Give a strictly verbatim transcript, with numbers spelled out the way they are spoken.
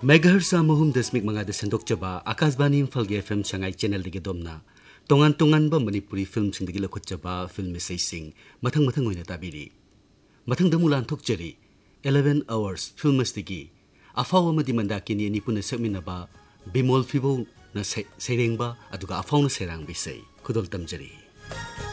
मेगाहर्सा मोहम दशमिक मंगा दशंदोक चबा आकाशवाणी इम्फल के एफएम शंगाई चैनल दिगे दोमना तोंगान तोंगान बा मणिपुरी फिल्म सिंह दिगे लखुत चबा फिल्म से सिंह मथंग मथंग होइना ताबिरी मथंग दमुलान थोकचरी eleven hours फिल्म दिगी अफाव अमदि मंदाकिनी निपुन सकमिनबा बिमोल फिबो न सेरेंबा अदुगा अफाव न सेरांग बिसै खुदोल तमजरी।